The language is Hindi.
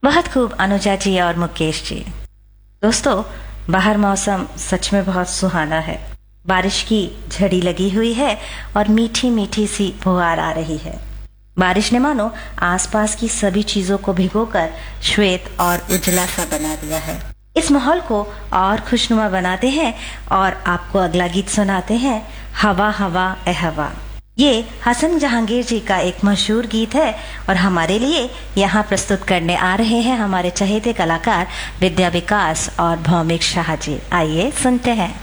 बहुत खूब अनुजा जी और मुकेश जी। दोस्तों, बाहर मौसम सच में बहुत सुहाना है। बारिश की झड़ी लगी हुई है और मीठी मीठी सी फुहार आ रही है। बारिश ने मानो आसपास की सभी चीजों को भिगोकर श्वेत और उजला सा बना दिया है। इस माहौल को और खुशनुमा बनाते हैं और आपको अगला गीत सुनाते हैं, हवा हवा ए हवा। ये हसन जहांगीर जी का एक मशहूर गीत है और हमारे लिए यहाँ प्रस्तुत करने आ रहे हैं हमारे चहेते कलाकार विद्या विकास और भौमिक शाह जी। आइए सुनते हैं।